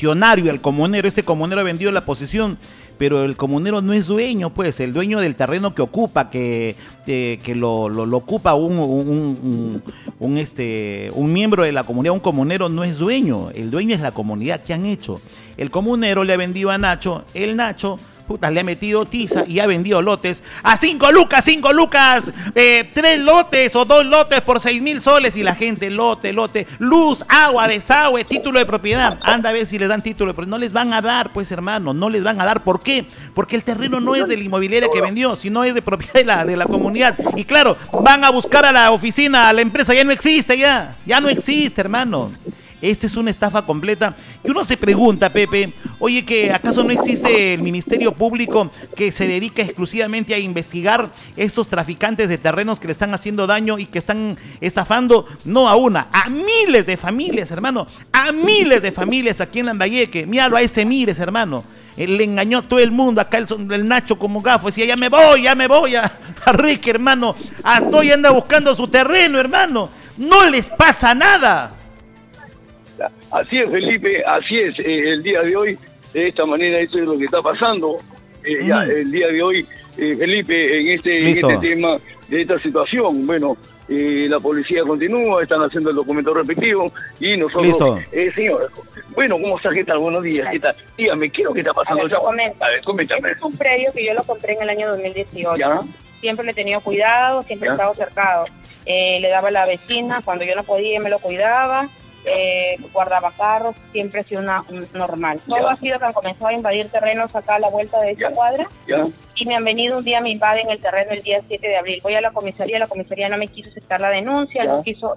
posesionario, el comunero. Este comunero ha vendido la posesión, pero el comunero no es dueño, pues, el dueño del terreno que ocupa, que lo ocupa un miembro de la comunidad, un comunero no es dueño, el dueño es la comunidad. ¿Qué han hecho? El comunero le ha vendido a Nacho, el Nacho le ha metido tiza y ha vendido lotes a 5 lucas, 3 lotes o 2 lotes por 6,000 soles, y la gente, lote, luz, agua, desagüe, título de propiedad. Anda a ver si les dan título de propiedad. No les van a dar, pues, hermano, no les van a dar. ¿Por qué? Porque el terreno no es de la inmobiliaria que vendió, sino es de propiedad de la comunidad. Y claro, van a buscar a la oficina, a la empresa, ya no existe, ya no existe, hermano. Esta es una estafa completa. Y uno se pregunta, Pepe, oye, ¿que acaso no existe el Ministerio Público que se dedica exclusivamente a investigar estos traficantes de terrenos que le están haciendo daño y que están estafando no a una, a miles de familias, hermano? A miles de familias aquí en Lambayeque. Míralo a ese Mires, hermano. Él le engañó a todo el mundo. Acá el Nacho como gafo decía, ya me voy a Ricky, hermano. Hasta hoy anda buscando su terreno, hermano. No les pasa nada. Así es, Felipe, así es. El día de hoy, de esta manera, eso es lo que está pasando. El día de hoy, Felipe, en este tema, de esta situación, bueno, la policía continúa, están haciendo el documento respectivo y nosotros... Listo. Señor, bueno, ¿cómo está? ¿Qué tal? Buenos días. ¿Qué tal? Dígame, ¿qué es lo que está pasando? A ver, coméntame. Este es un predio que yo lo compré en el año 2018. ¿Ya? Siempre le he tenido cuidado, siempre he estado cercado. Le daba a la vecina, cuando yo no podía, me lo cuidaba. Guardaba carros, siempre ha sido normal. Todo ha sido que han comenzado a invadir terrenos acá a la vuelta de esta cuadra, y me han venido un día, me invaden el terreno el día 7 de abril. Voy a la comisaría no me quiso aceptar la denuncia, no quiso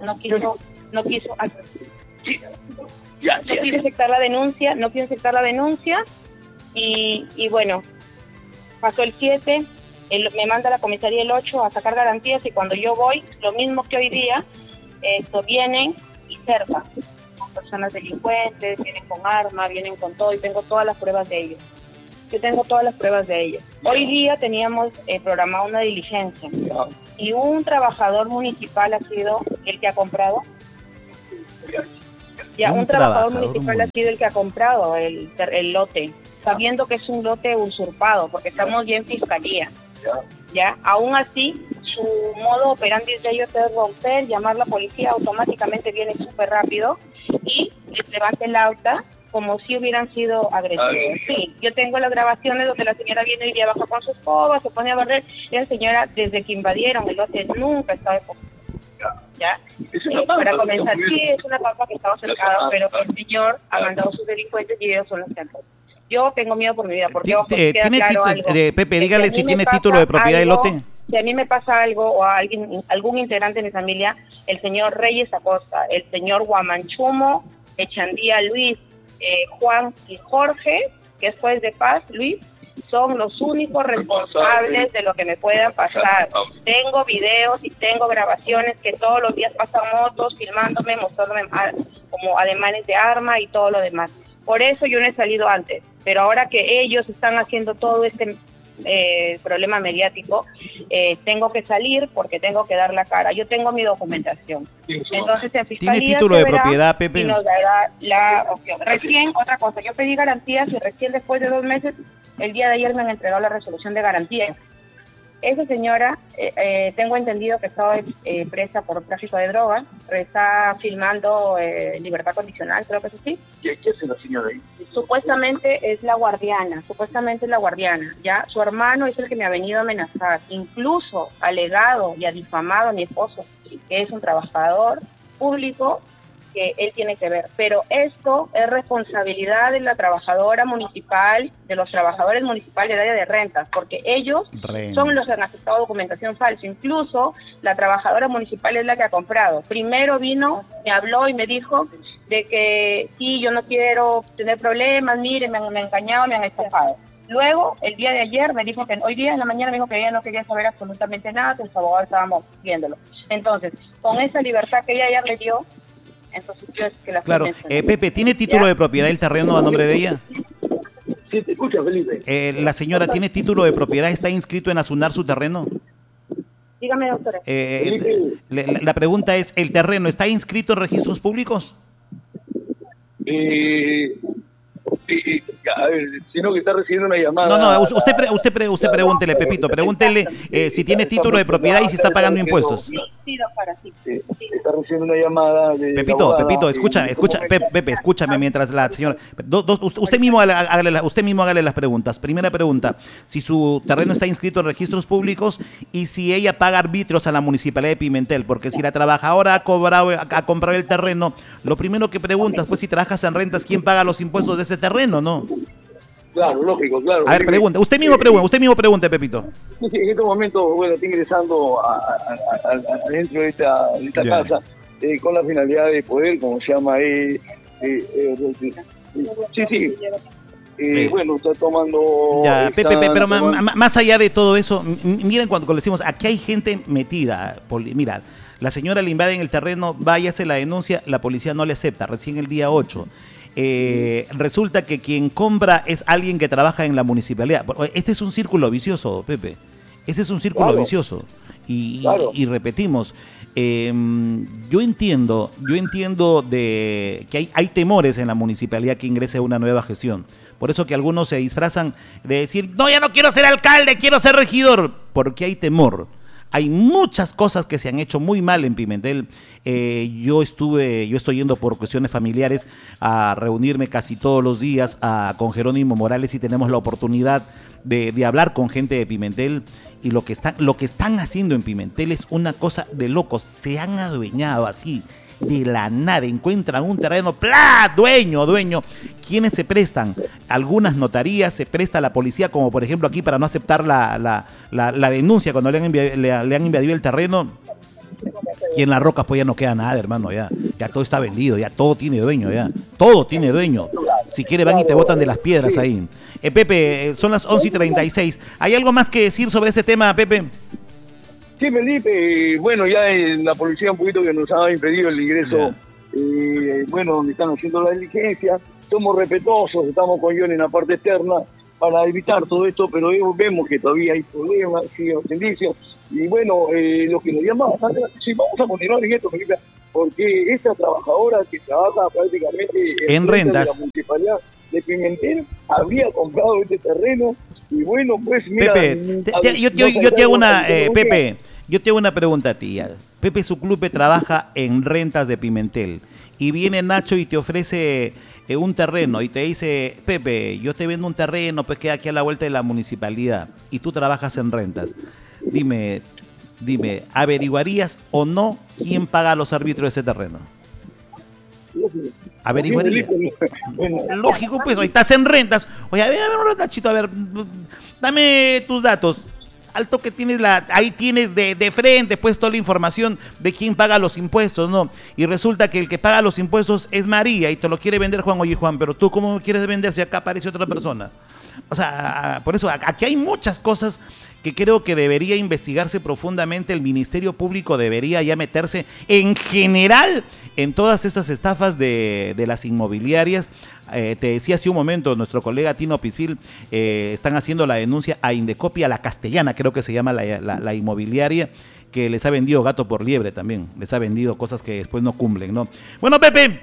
aceptar la denuncia, y bueno, pasó el 7, me manda a la comisaría el 8 a sacar garantías, y cuando yo voy, lo mismo que hoy día, vienen y cercan con personas delincuentes, vienen con armas, vienen con todo, y tengo todas las pruebas de ellos. Hoy día teníamos programado una diligencia, y un trabajador municipal ha sido el que ha comprado. Un trabajador municipal ha sido el que ha comprado el lote, sabiendo que es un lote usurpado, porque estamos ya en fiscalía. Aún así, su modo operandi de ellos es romper, llamar a la policía, automáticamente viene súper rápido y les levanta el auto como si hubieran sido agresivos. Sí, yo tengo las grabaciones donde la señora viene y baja con su escoba, se pone a barrer, y la señora, desde que invadieron el lote, nunca estaba para comenzar, sí, es una pampa que estaba cercada, pero el señor ha mandado a sus delincuentes y ellos son los que han hecho. Yo tengo miedo por mi vida, porque ¿tiene Pepe, dígale si tiene título de propiedad del lote? Si a mí me pasa algo, o a algún integrante de mi familia, el señor Reyes Acosta, el señor Guamanchumo, Echandía Luis, Juan y Jorge, que es juez de paz, Luis, son los únicos responsables de lo que me pueda pasar. Tengo videos y tengo grabaciones que todos los días pasan motos filmándome, mostrándome como ademanes de arma y todo lo demás. Por eso yo no he salido antes, pero ahora que ellos están haciendo todo este problema mediático, tengo que salir porque tengo que dar la cara. Yo tengo mi documentación. Entonces en fiscalía ¿tiene título de propiedad, Pepe? Y nos dará la opción. Recién, otra cosa, yo pedí garantías y recién después de 2 meses, el día de ayer me han entregado la resolución de garantía. Esa señora, tengo entendido que estaba presa por tráfico de drogas, está filmando libertad condicional, creo que es así. ¿Qué hace la señora ahí? Supuestamente es la guardiana, ya. Su hermano es el que me ha venido a amenazar, incluso ha alegado y ha difamado a mi esposo, que es un trabajador público, que él tiene que ver, pero esto es responsabilidad de la trabajadora municipal, de los trabajadores municipales del área de rentas, porque ellos son los que han aceptado documentación falsa. Incluso la trabajadora municipal es la que ha comprado. Primero vino, me habló y me dijo de que sí, yo no quiero tener problemas, miren, me han engañado, me han estafado. Luego, el día de ayer me dijo que, hoy día en la mañana me dijo que ella no quería saber absolutamente nada, que los abogados estábamos viéndolo. Entonces, con esa libertad que ella ayer le dio, entonces yo es que la... Claro, Pepe, ¿tiene título de propiedad el terreno a nombre de ella? Sí, te escucha, Felipe. La señora tiene título de propiedad, ¿está inscrito en Asunar su terreno? Dígame, doctora. La pregunta es, ¿el terreno está inscrito en registros públicos? A ver, sino que está recibiendo una llamada. No, usted pregúntele, Pepito, pregúntele si tiene título de propiedad y si está pagando impuestos. Sí, doctora, sí. Está recibiendo una llamada de Pepito, escúchame, Pepe, escúchame mientras la señora... Usted mismo hágale las preguntas. Primera pregunta, si su terreno está inscrito en registros públicos y si ella paga arbitrios a la Municipalidad de Pimentel, porque si la trabajadora ha comprado el terreno, lo primero que preguntas, pues si trabajas en rentas, ¿quién paga los impuestos de ese terreno, no? Claro, lógico, claro. A ver, pregunta. Usted mismo pregunte, Pepito. En este momento, bueno, estoy ingresando dentro de esta casa con la finalidad de poder, como se llama, bueno, está tomando... Ya, Pepe, pero más allá de todo eso, miren cuando le decimos, aquí hay gente metida. Mira, la señora le invaden el terreno, vaya, hace la denuncia, la policía no le acepta, recién el día 8. Resulta que quien compra es alguien que trabaja en la municipalidad. Este es un círculo vicioso, Pepe. Ese es un círculo vicioso. Y repetimos, yo entiendo de que hay temores en la municipalidad que ingrese una nueva gestión. Por eso que algunos se disfrazan de decir, no, ya no quiero ser alcalde, quiero ser regidor, porque hay temor. Hay muchas cosas que se han hecho muy mal en Pimentel. Yo estoy yendo por cuestiones familiares a reunirme casi todos los días con Jerónimo Morales y tenemos la oportunidad de hablar con gente de Pimentel. Y lo que están haciendo en Pimentel es una cosa de locos. Se han adueñado así, de la nada. Encuentran un terreno, ¡plá! Dueño. ¿Quiénes se prestan? Algunas notarías, se presta a la policía, como por ejemplo aquí para no aceptar la denuncia cuando le han invadido el terreno. Y en Las Rocas pues ya no queda nada, hermano, ya todo está vendido, ya todo tiene dueño, todo tiene dueño. Si quiere van y te botan de las piedras ahí. Pepe, son las 11:36. ¿Hay algo más que decir sobre este tema, Pepe? Sí, Felipe, bueno, ya en la policía un poquito que nos ha impedido el ingreso, bueno, están haciendo la diligencia, somos respetuosos, estamos con John en la parte externa para evitar todo esto, pero vemos que todavía hay problemas, siguen los indicios, y bueno, lo que nos llama bastante la atención, vamos a continuar en esto, Felipe, porque esta trabajadora que trabaja prácticamente en rentas de la municipalidad de Pimentel había comprado este terreno. Y bueno, pues mira... Pepe, yo te hago una... Pepe, yo te hago una pregunta a ti. Pepe Suclupe trabaja en rentas de Pimentel. Y viene Nacho y te ofrece un terreno y te dice, Pepe, yo te vendo un terreno, pues queda aquí a la vuelta de la municipalidad. Y tú trabajas en rentas. Dime, ¿averiguarías o no quién paga los arbitrios de ese terreno? Averiguaría. Lógico, pues, hoy estás en rentas. Oye, a ver, Nachito, a ver, dame tus datos. Alto que tienes ahí tienes de frente, pues, toda la información de quién paga los impuestos, ¿no? Y resulta que el que paga los impuestos es María y te lo quiere vender Juan. Oye, Juan, pero tú, ¿cómo quieres vender si acá aparece otra persona? O sea, por eso, aquí hay muchas cosas que creo que debería investigarse profundamente. El Ministerio Público debería ya meterse en general en todas estas estafas de las inmobiliarias. Te decía hace un momento, nuestro colega Tino Pispil, están haciendo la denuncia a Indecopia, La Castellana, creo que se llama la inmobiliaria, que les ha vendido gato por liebre también. Les ha vendido cosas que después no cumplen, ¿no? Bueno, Pepe.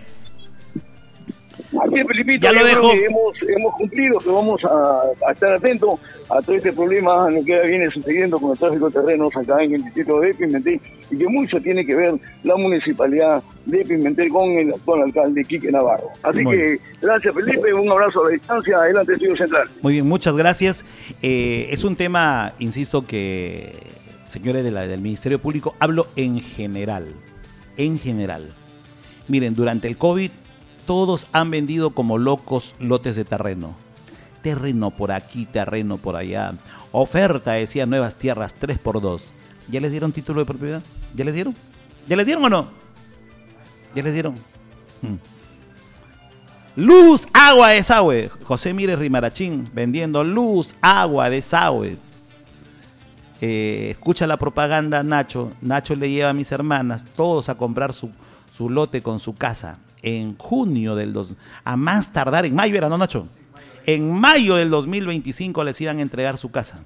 Así es, Felipito, ya lo dejo. Que hemos cumplido, que vamos a estar atentos a todo este problema, lo que viene sucediendo con el tráfico de terrenos acá en el distrito de Pimentel, y que mucho tiene que ver la municipalidad de Pimentel con el actual alcalde Quique Navarro. Así que gracias, Felipe, un abrazo a la distancia, adelante, Estudio Central. Muy bien, muchas gracias. Es un tema, insisto, que, señores del Ministerio Público, hablo en general. Miren, durante el COVID, todos han vendido como locos lotes de terreno. Terreno por aquí, terreno por allá. Oferta, decía, nuevas tierras, 3x2. ¿Ya les dieron título de propiedad? ¿Ya les dieron? ¿Ya les dieron o no? ¿Ya les dieron? Luz, agua, desagüe. José Mírez Rimarachín vendiendo luz, agua, desagüe. Escucha la propaganda, Nacho. Nacho le lleva a mis hermanas todos a comprar su lote con su casa. En junio a más tardar, en mayo era, ¿no, Nacho? En mayo del 2025 les iban a entregar su casa.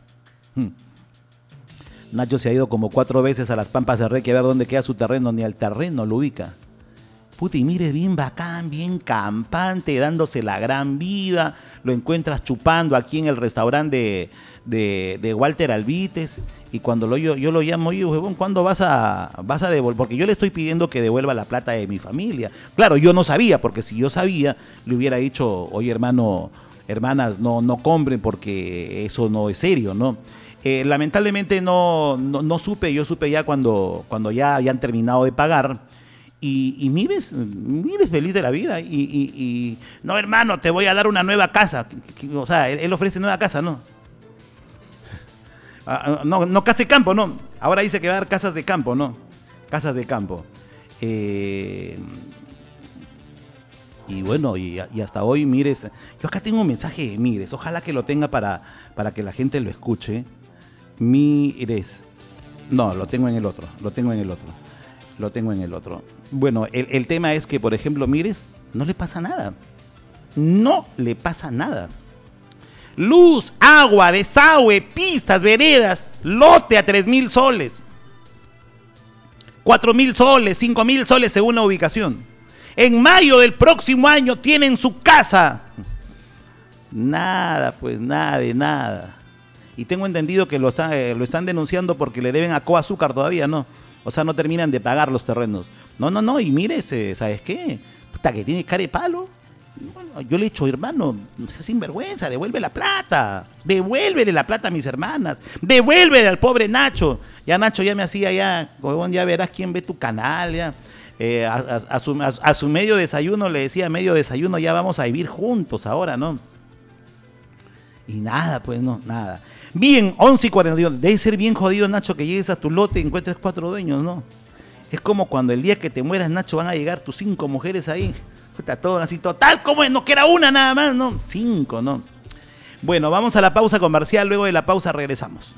Nacho se ha ido como 4 veces a las Pampas de Reque a ver dónde queda su terreno, ni al terreno lo ubica. Puta, y mire, bien bacán, bien campante, dándose la gran vida. Lo encuentras chupando aquí en el restaurante de Walter Albites. Y cuando yo lo llamo, oye, huevón, ¿cuándo vas a devolver? Porque yo le estoy pidiendo que devuelva la plata de mi familia. Claro, yo no sabía, porque si yo sabía, le hubiera dicho, oye, hermano, hermanas, no compren porque eso no es serio, ¿no? Lamentablemente no supe, yo supe ya cuando ya habían terminado de pagar. Y Mives feliz de la vida. Y no, hermano, te voy a dar una nueva casa. O sea, él ofrece nueva casa, ¿no? No casa de campo, no. Ahora dice que va a dar casas de campo, ¿no? Casas de campo. Y bueno, y hasta hoy, Mires. Yo acá tengo un mensaje de Mires. Ojalá que lo tenga para que la gente lo escuche. Mires. No, lo tengo en el otro. Bueno, el tema es que, por ejemplo, Mires, no le pasa nada. No le pasa nada. Luz, agua, desagüe, pistas, veredas, lote a 3.000 soles. 4.000 soles, 5.000 soles según la ubicación. En mayo del próximo año tienen su casa. Nada, pues nada de nada. Y tengo entendido que lo están denunciando porque le deben a Coazúcar todavía, ¿no? O sea, no terminan de pagar los terrenos. No, y mire, ¿sabes qué? Puta, que tiene cara de palo. Bueno, yo le he dicho, hermano, no seas sinvergüenza, devuelve la plata. Devuélvele la plata a mis hermanas. Devuélvele al pobre Nacho. Ya Nacho ya me hacía, ya verás quién ve tu canal, ya. A su medio desayuno le decía, medio desayuno, ya vamos a vivir juntos ahora, ¿no? Y nada, pues no, nada. Bien, 11:41. Debe ser bien jodido, Nacho, que llegues a tu lote y encuentres 4 dueños, ¿no? Es como cuando el día que te mueras, Nacho, van a llegar tus 5 mujeres ahí. Está todo así, total, como no que era una nada más, ¿no? 5, ¿no? Bueno, vamos a la pausa comercial. Luego de la pausa regresamos.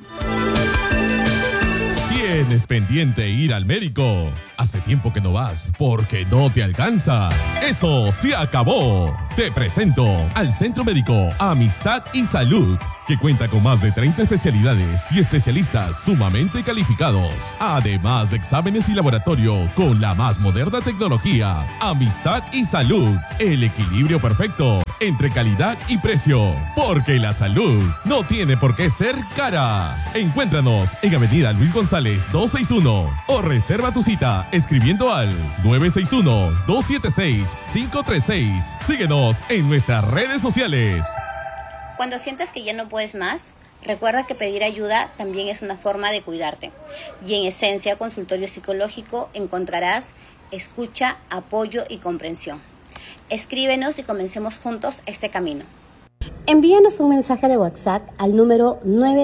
¿Tienes pendiente ir al médico? Hace tiempo que no vas porque no te alcanza. Eso se acabó. Te presento al Centro Médico Amistad y Salud, que cuenta con más de 30 especialidades y especialistas sumamente calificados, además de exámenes y laboratorio con la más moderna tecnología. Amistad y Salud, el equilibrio perfecto entre calidad y precio, porque la salud no tiene por qué ser cara. Encuéntranos en Avenida Luis González 261 o reserva tu cita escribiendo al 961-276-536. Síguenos en nuestras redes sociales. Cuando sientas que ya no puedes más, recuerda que pedir ayuda también es una forma de cuidarte. Y en Esencia Consultorio Psicológico encontrarás escucha, apoyo y comprensión. Escríbenos y comencemos juntos este camino. Envíanos un mensaje de WhatsApp al número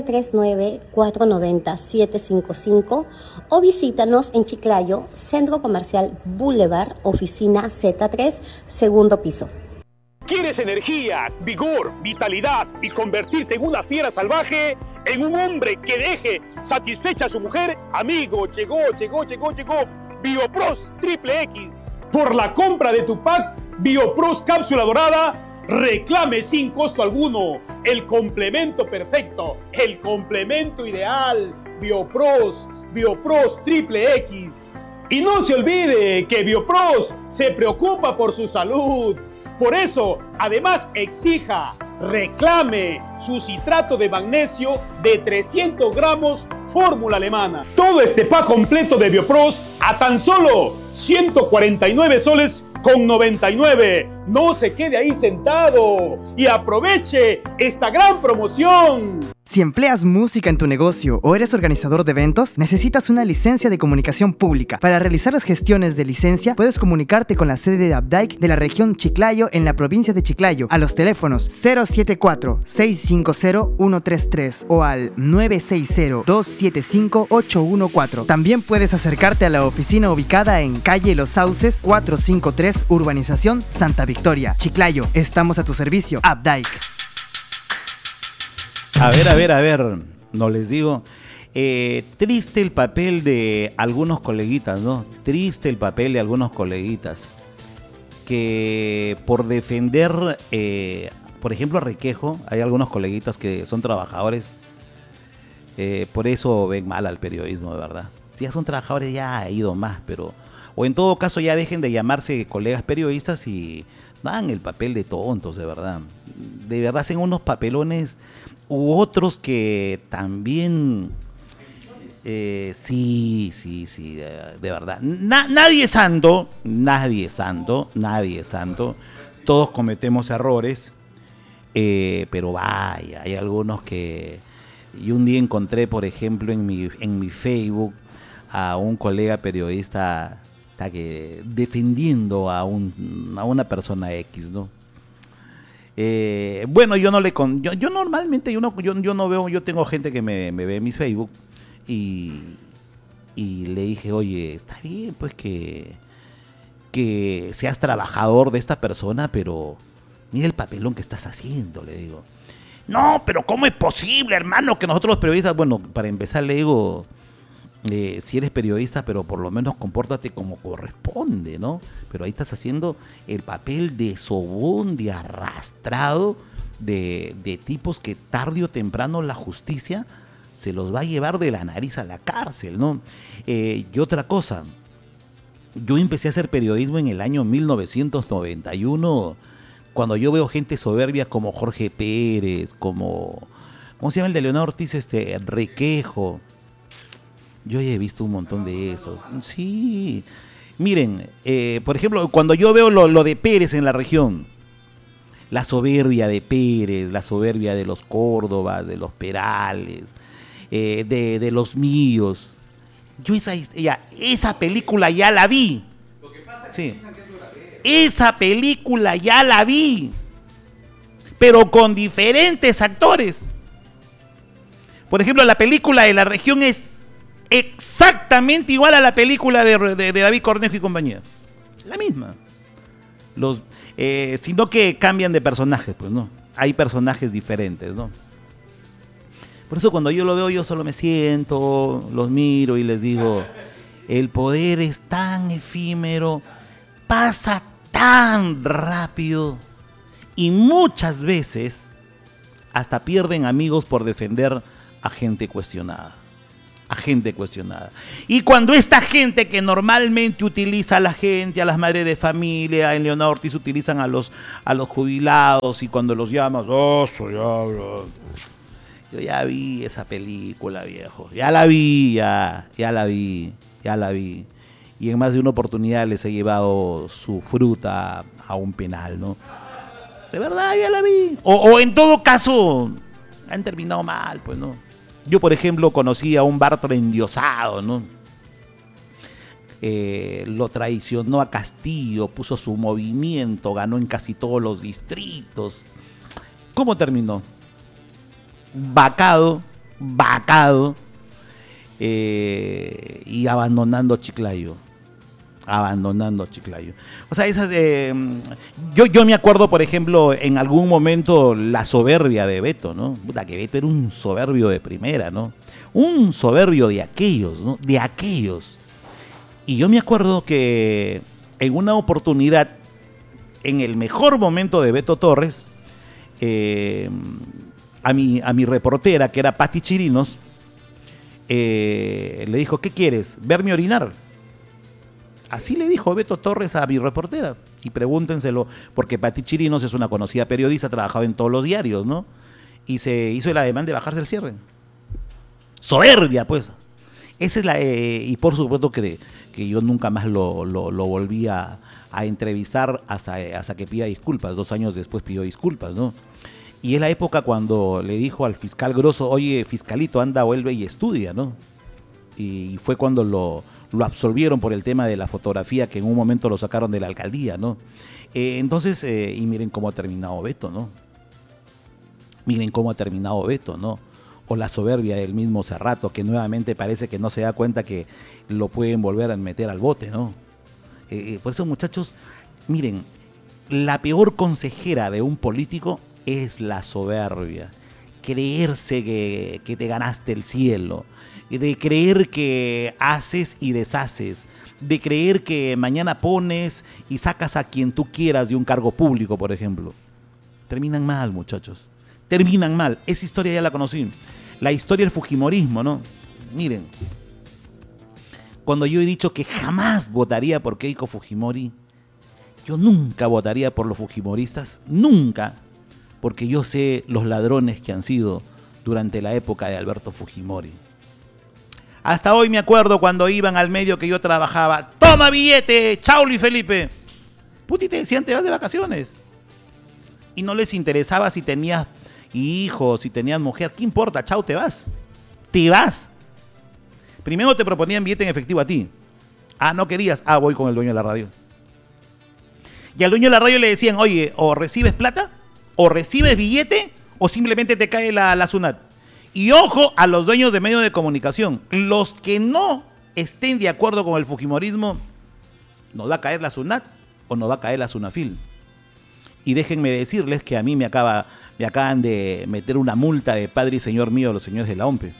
939-490-755 o visítanos en Chiclayo, Centro Comercial Boulevard, oficina Z3, segundo piso. ¿Quieres energía, vigor, vitalidad y convertirte en una fiera salvaje? En un hombre que deje satisfecha a su mujer. Amigo, llegó Biopros Triple X. Por la compra de tu pack Biopros Cápsula Dorada, reclame sin costo alguno el complemento perfecto, el complemento ideal. Biopros Triple X. Y no se olvide que Biopros se preocupa por su salud. Por eso, además, exija, reclame su citrato de magnesio de 300 gramos fórmula alemana. Todo este pack completo de Biopros a tan solo 149 soles con 99. No se quede ahí sentado y aproveche esta gran promoción. Si empleas música en tu negocio o eres organizador de eventos, necesitas una licencia de comunicación pública. Para realizar las gestiones de licencia, puedes comunicarte con la sede de Abdaic de la región Chiclayo en la provincia de Chiclayo a los teléfonos 074-650-133 o al 960-275-814. También puedes acercarte a la oficina ubicada en calle Los Sauces 453, Urbanización Santa Victoria, Chiclayo. Estamos a tu servicio, Abdaic. A ver, no les digo. Triste el papel de algunos coleguitas, ¿no? Triste el papel de algunos coleguitas que por defender, por ejemplo, a Requejo, hay algunos coleguitas que son trabajadores, por eso ven mal al periodismo, de verdad. Si ya son trabajadores ya ha ido más, pero O en todo caso ya dejen de llamarse colegas periodistas y dan el papel de tontos, de verdad. De verdad hacen unos papelones u otros que también... sí, de verdad. Nadie es santo. Todos cometemos errores. Pero vaya, hay algunos que... Y un día encontré, por ejemplo, en mi Facebook a un colega periodista defendiendo a una persona X, ¿no? Bueno, yo normalmente yo no veo, yo tengo gente que me ve en mis Facebook y le dije, oye, está bien pues que seas trabajador de esta persona, pero mira el papelón que estás haciendo, le digo. No, pero ¿cómo es posible, hermano, que nosotros los periodistas, bueno, para empezar le digo, si eres periodista, pero por lo menos compórtate como corresponde, ¿no? Pero ahí estás haciendo el papel de sobón, de arrastrado, de tipos que tarde o temprano la justicia se los va a llevar de la nariz a la cárcel, ¿no? Y otra cosa, yo empecé a hacer periodismo en el año 1991, cuando yo veo gente soberbia como Jorge Pérez, como... ¿Cómo se llama el de Leonardo Ortiz? Requejo. Yo ya he visto un montón de esos. Sí. Miren, por ejemplo, cuando yo veo lo de Pérez en la región, la soberbia de Pérez, la soberbia de los Córdobas, de los Perales, de los míos. Yo esa película ya la vi. Lo que pasa es que esa película ya la vi, pero con diferentes actores. Por ejemplo, la película de la región es exactamente igual a la película de David Cornejo y compañía. La misma. Sino que cambian de personajes, pues, ¿no? Hay personajes diferentes, ¿no? Por eso cuando yo lo veo, yo solo me siento, los miro y les digo, el poder es tan efímero, pasa tan rápido y muchas veces hasta pierden amigos por defender a gente cuestionada. Y cuando esta gente que normalmente utiliza a la gente, a las madres de familia, en Leonardo Ortiz utilizan a los jubilados y cuando los llamas, yo ya vi esa película, viejo. Ya la vi. Y en más de una oportunidad les he llevado su fruta a un penal, ¿no? De verdad, ya la vi. O en todo caso, han terminado mal, pues, ¿no? Yo, por ejemplo, conocí a un Bartra endiosado, ¿no? Lo traicionó a Castillo, puso su movimiento, ganó en casi todos los distritos. ¿Cómo terminó? Vacado, y abandonando Chiclayo. O sea, esas yo me acuerdo, por ejemplo, en algún momento la soberbia de Beto, ¿no? Puta, que Beto era un soberbio de primera, ¿no? Un soberbio de aquellos, ¿no? De aquellos. Y yo me acuerdo que en una oportunidad, en el mejor momento de Beto Torres, a mi reportera, que era Pati Chirinos, le dijo, ¿qué quieres? ¿Verme orinar? Así le dijo Beto Torres a mi reportera. Y pregúntenselo, porque Pati Chirinos es una conocida periodista, ha trabajado en todos los diarios, ¿no? Y se hizo el ademán de bajarse el cierre. Soberbia, pues. Esa es y por supuesto que yo nunca más lo volví a entrevistar hasta que pida disculpas. 2 años después pidió disculpas, ¿no? Y es la época cuando le dijo al fiscal Grosso, oye, fiscalito, anda, vuelve y estudia, ¿no? Y fue cuando lo absolvieron por el tema de la fotografía, que en un momento lo sacaron de la alcaldía, ¿no? Entonces, y miren cómo ha terminado Beto, ¿no? O la soberbia del mismo Cerrato, que nuevamente parece que no se da cuenta que lo pueden volver a meter al bote, ¿no? Por eso, muchachos, miren, la peor consejera de un político es la soberbia. Creerse que te ganaste el cielo, de creer que haces y deshaces, de creer que mañana pones y sacas a quien tú quieras de un cargo público, por ejemplo. Terminan mal, muchachos. Terminan mal. Esa historia ya la conocí. La historia del fujimorismo, ¿no? Miren. Cuando yo he dicho que jamás votaría por Keiko Fujimori, yo nunca votaría por los fujimoristas, nunca, porque yo sé los ladrones que han sido durante la época de Alberto Fujimori. Hasta hoy me acuerdo cuando iban al medio que yo trabajaba, ¡toma billete! ¡Chao, Luis Felipe! Puti, te decían, te vas de vacaciones. Y no les interesaba si tenías hijos, si tenías mujer, ¿qué importa? ¡Chao, te vas! ¡Te vas! Primero te proponían billete en efectivo a ti. Ah, ¿no querías? Ah, voy con el dueño de la radio. Y al dueño de la radio le decían, oye, o recibes plata, o recibes billete, o simplemente te cae la SUNAT. Y ojo a los dueños de medios de comunicación. Los que no estén de acuerdo con el fujimorismo, nos va a caer la SUNAT o nos va a caer la SUNAFIL. Y déjenme decirles que a mí me acaban de meter una multa de padre y señor mío, los señores de la OMPE.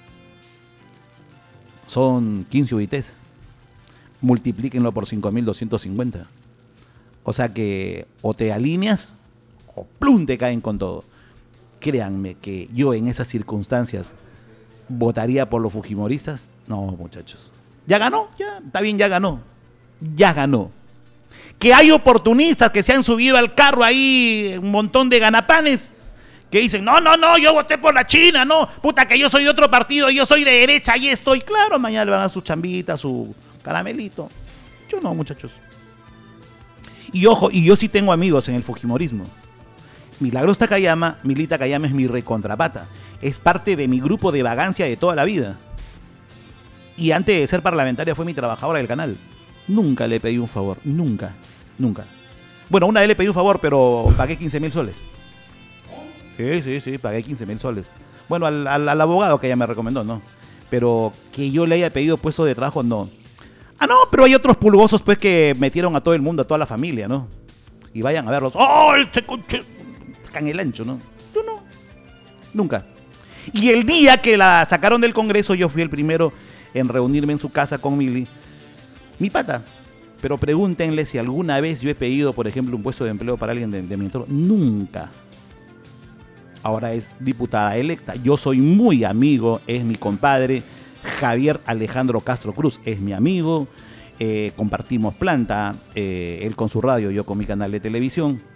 Son 15 UITs. Multiplíquenlo por 5.250. O sea que o te alineas o plum te caen con todo. Créanme que yo en esas circunstancias votaría por los fujimoristas. No, muchachos. ¿Ya ganó? Ya, está bien, ya ganó. Ya ganó. Que hay oportunistas que se han subido al carro ahí, un montón de ganapanes, que dicen, no, yo voté por la China, no, puta que yo soy de otro partido, yo soy de derecha, ahí estoy. Claro, mañana le van a su chambita, su caramelito. Yo no, muchachos. Y ojo, y yo sí tengo amigos en el fujimorismo. Milagros Takayama, Milita Takayama es mi recontrapata. Es parte de mi grupo de vagancia de toda la vida. Y antes de ser parlamentaria fue mi trabajadora del canal. Nunca le pedí un favor, nunca. Bueno, una vez le pedí un favor, pero pagué 15.000 soles. Sí, pagué 15.000 soles. Bueno, al abogado que ella me recomendó, ¿no? Pero que yo le haya pedido puesto de trabajo, no. Ah, no, pero hay otros pulgosos, pues, que metieron a todo el mundo, a toda la familia, ¿no? Y vayan a verlos. ¡Oh, el sacan el ancho, ¿no? Yo no. Nunca. Y el día que la sacaron del Congreso, yo fui el primero en reunirme en su casa con Mili, mi pata. Pero pregúntenle si alguna vez yo he pedido, por ejemplo, un puesto de empleo para alguien de mi entorno. Nunca. Ahora es diputada electa. Yo soy muy amigo, es mi compadre. Javier Alejandro Castro Cruz es mi amigo. Compartimos planta, él con su radio, yo con mi canal de televisión.